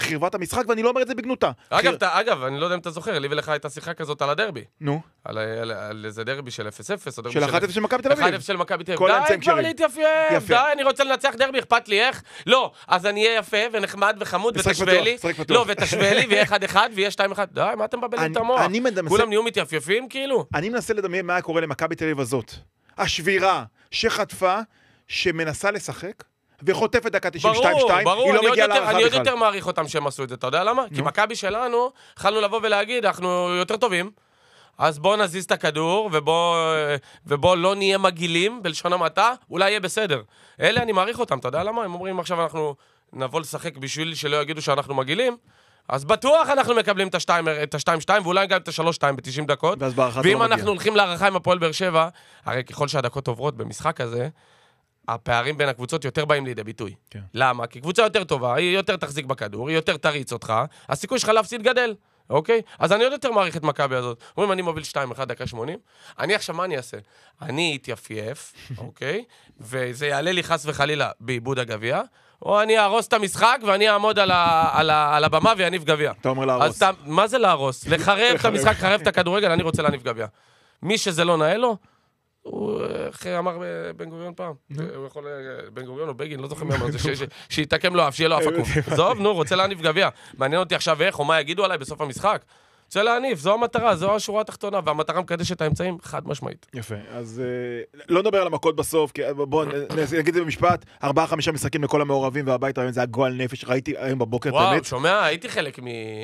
חירבת המשחק, ואני לא אומר את זה בגנותה. אגב, אני לא יודע אם אתה זוכר, לי ולך הייתה שיחה כזאת על הדרבי. נו. על איזה דרבי של 0-0, או דרבי של 1-0 של מכבי תל אביב. 1-0 של מכבי תל כל אביב. האמצעים די, כבר כשרים. להתייפייף. די, אני רוצה לנצח דרבי, אכפת לי איך? לא, אז אני אהיה יפה ונחמד וחמוד ותשווה לי. לא, ותשווה לי, ויהיה 1-1 ויהיה 2-1. די, מה אתם מבלבלים את המוח? כולם נהיו מתייפייפים כאילו? אני מנסה לדמיין מה היה קורה למכבי תל אביב הזאת. השבירה שחטפה, שמנסה לשחק, וחוטפת דקה 92-2, היא לא מגיעה להערכה בכלל. אני עוד יותר מעריך אותם שהם עשו את זה, אתה יודע למה? כי מכבי שלנו, יכלנו לבוא ולהגיד, אנחנו יותר טובים, אז בואו נזיז את הכדור, ובואו לא נהיה מגעילים, בלשון המעטה, אולי יהיה בסדר. אלה אני מעריך אותם, אתה יודע למה? הם אומרים עכשיו אנחנו נבוא לשחק בשביל שלא יגידו שאנחנו מגעילים, אז בטוח אנחנו מקבלים את ה-2-2, ואולי גם את ה-3-2 ב-90 דקות. ואם אנחנו הולכים להערכה עם הפועל באר שבע, הרי ככל שהדקות עוברות במשחק הזה, הפערים בין הקבוצות יותר באים לידי ביטוי. כן. למה? כי קבוצה יותר טובה, היא יותר תחזיק בכדור, היא יותר תריץ אותך, הסיכוי שלך להפסיד גדל, אוקיי? אז אני עוד יותר מעריך את מכבי הזאת. אומרים, אני מוביל 2-1 דקה 80, אני עכשיו מה אני אעשה? אני אתייפייף, אוקיי? וזה יעלה לי חס וחלילה בעיבוד הגביע, או אני ארוס את המשחק ואני אעמוד על הבמה ואניף גביע. אתה אומר להרוס. מה זה להרוס? לחרב את המשחק, לחרב את הכדורגל, אני רוצה להניף גביע. מי שזה לא נאה לו, הוא אמר בן גוריון פעם, הוא יכול, בן גוריון או בגין, לא זוכר מי אמר, שיתקם לו אף, שיהיה לו אף עקום. עזוב, נו, רוצה להניף גביע. מעניין אותי עכשיו איך, או מה יגידו עליי בסוף המשחק. רוצה להניף, זו המטרה, זו השורה התחתונה, והמטרה מקדשת את האמצעים חד משמעית. יפה, אז לא נדבר על המכות בסוף, כי בואו נגיד את זה במשפט, 4-5 משחקים לכל המעורבים, והבית היום זה הגועל נפש, ראיתי היום בבוקר את האמת. וואו, שומע, הייתי חלק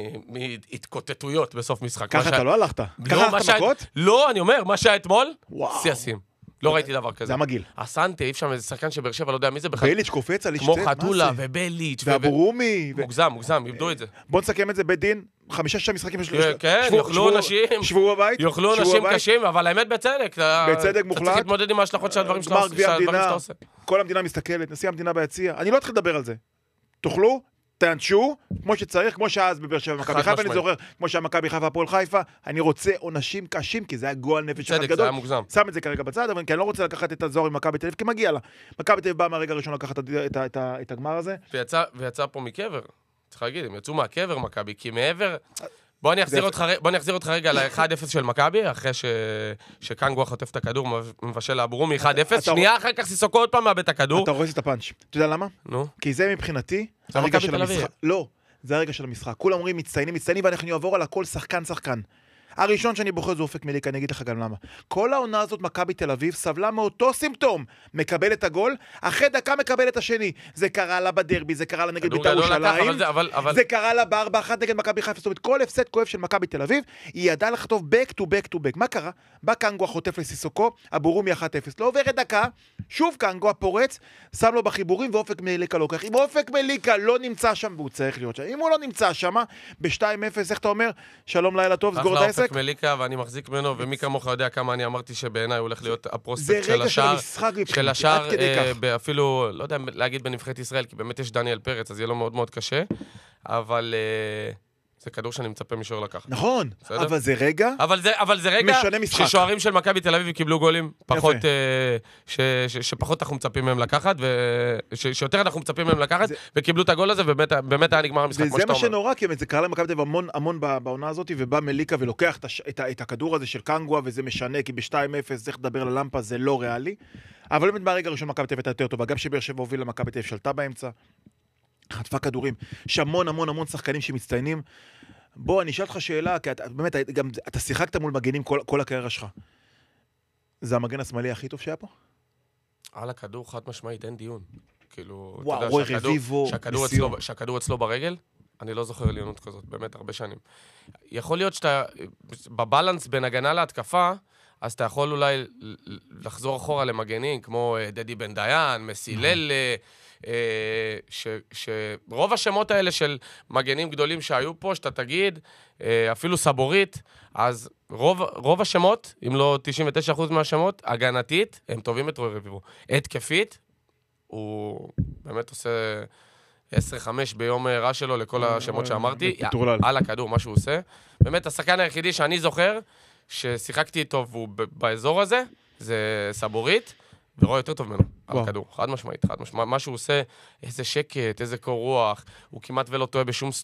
מהתקוטטויות בסוף משחק. ככה אתה לא הלכת? ככה הלכת מכות? לא, אני אומר, מה שהיה אתמול, סייסים. לא ראיתי דבר כזה. זה המגיל. הסנטה, איפה שם איזה שחקן שבאר שבע, לא יודע מי זה בכלל. בליץ' קופץ על איש כמו חתולה ובליץ' והבורומי. מוגזם, איבדו את זה. בוא נסכם את זה בית דין, 5-6 משחקים. כן, יאכלו אנשים. שבו בבית. יאכלו אנשים קשים, אבל האמת בצדק. בצדק מוחלט. אתה צריך להתמודד עם ההשלכות של הדברים שאתה עושה. כל המדינה מסתכלת, נשיא המדינה ביציע. אני לא אתחיל לדבר על זה. תאכלו, תענשו, כמו שצריך, כמו שאז בבאר שבע מכבי חיפה, אני זוכר, כמו שהמכבי חיפה הפועל חיפה, אני רוצה עונשים קשים, כי זה היה גועל נפש אחד גדול. שם את זה כרגע בצד, אבל כי אני לא רוצה לקחת את הזוהר עם מכבי תל אביב, כי מגיע לה. מכבי תל אביב באה מהרגע הראשון לקחת את הגמר הזה. ויצא פה מקבר. צריך להגיד, הם יצאו מהקבר מכבי, כי מעבר... בוא אני אחזיר אותך רגע ל-1-0 של מכבי, אחרי שקנגווה חוטף את הכדור, מבשל לאברומי 1-0, שנייה אחר כך סיסוקו עוד פעם מאבד את הכדור. אתה רואה את הפאנץ'. אתה יודע למה? נו. כי זה מבחינתי, זה הרגע מכבי של תל אביב. המשחק. לא, זה הרגע של המשחק. כולם אומרים מצטיינים, ואנחנו נעבור על הכל שחקן. הראשון שאני בוחר זה אופק מליקה, אני אגיד לך גם למה. כל העונה הזאת מכבי תל אביב סבלה מאותו סימפטום. מקבל את הגול, אחרי דקה מקבל את השני. זה קרה לה בדרבי, זה קרה לה נגד בית"ר ירושלים, זה קרה לה ב4-1 נגד מכבי חיפה. זאת אומרת, כל הפסד כואב של מכבי תל אביב, היא ידעה לכתוב back. מה קרה? בא קנגווה חוטף לסיסוקו, הבורומי 1-0. לא עוברת דקה, שוב קנגווה פורץ, שם לו בחיבורים ואופק מליקה לוקח. אם אופק מליקה לא נמצא שם, והוא צריך להיות שם. אם הוא לא נמצא שם, ב-2-0, איך אתה אומר? שלום, לילה טוב, סגור את העסק. מליקה, ואני מחזיק ממנו, ומי כמוך יודע כמה אני אמרתי שבעיניי הולך להיות הפרוספקט של השאר, אפילו, לא יודע להגיד בנבחרת ישראל, כי באמת יש דניאל פרץ, אז יהיה לו מאוד מאוד קשה, אבל זה כדור שאני מצפה מישור לקחת. נכון, אבל זה רגע משנה משחק. ששוערים של מכבי תל אביב קיבלו גולים, שפחות אנחנו מצפים מהם לקחת, שיותר אנחנו מצפים מהם לקחת, וקיבלו את הגול הזה, ובאמת היה נגמר המשחק כמו שאתה אומר. וזה מה שנורא, כי זה קרה למכבי תל אביב המון בעונה הזאת, ובא מליקה ולוקח את הכדור הזה של קנגווה, וזה משנה, כי ב-2-0 צריך לדבר ללמפה, זה לא ריאלי. אבל באמת מהרגע הראשון מכבי תל אביב הייתה יותר טובה, גם שבאר שבע הוביל למכבי תל אביב שלטה באמצע. חטפה כדורים, יש המון שחקנים שמצטיינים. בוא, אני אשאל אותך שאלה, כי באמת, גם אתה שיחקת מול מגנים כל הקריירה שלך. זה המגן השמאלי הכי טוב שהיה פה? על הכדור חד משמעית, אין דיון. כאילו, וואו, רוי רביבו, שהכדור אצלו ברגל, אני לא זוכר עליונות כזאת, באמת הרבה שנים. יכול להיות שאתה, בבלנס בין הגנה להתקפה, אז אתה יכול אולי לחזור אחורה למגנים, כמו דדי בן דיין, מסילל, שרוב השמות האלה של מגנים גדולים שהיו פה, שאתה תגיד, אפילו סבורית, אז רוב השמות, אם לא 99% מהשמות, הגנתית, הם טובים את רוי רביבו. התקפית, הוא באמת עושה 10-5 ביום רע שלו לכל השמות שאמרתי, על הכדור, מה שהוא עושה. באמת, השחקן היחידי שאני זוכר, ששיחקתי איתו והוא באזור הזה, זה סבורית, ורואה יותר טוב ממנו, על הכדור, חד משמעית. מה שהוא עושה, איזה שקט, איזה קור רוח, הוא כמעט ולא טועה